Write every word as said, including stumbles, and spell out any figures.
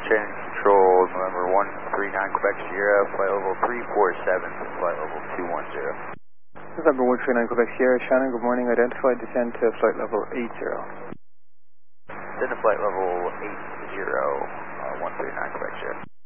Shannon Control, November one three nine Quebec Sierra, flight level three four seven, flight level two one zero. November one three nine Quebec Sierra, Shannon, good morning, identified, descend to flight level eight zero. Descend to flight level eight zero, uh, one three nine Quebec Sierra.